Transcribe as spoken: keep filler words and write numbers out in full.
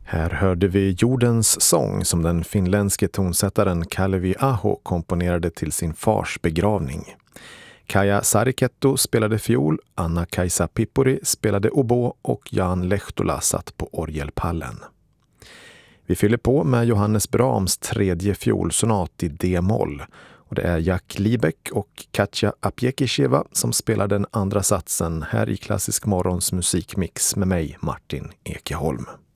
Här hörde vi Jordens sång som den finländske tonsättaren Kalevi Aho komponerade till sin fars begravning. Kaja Sariketto spelade fiol, Anna-Kaisa Pippuri spelade oboe och Jan Lehtola satt på orgelpallen. Vi fyller på med Johannes Brahms tredje fiolsonat i D-moll. Och det är Jack Liebeck och Katja Apjekisheva som spelar den andra satsen här i Klassisk Morgons musikmix med mig, Martin Ekeholm.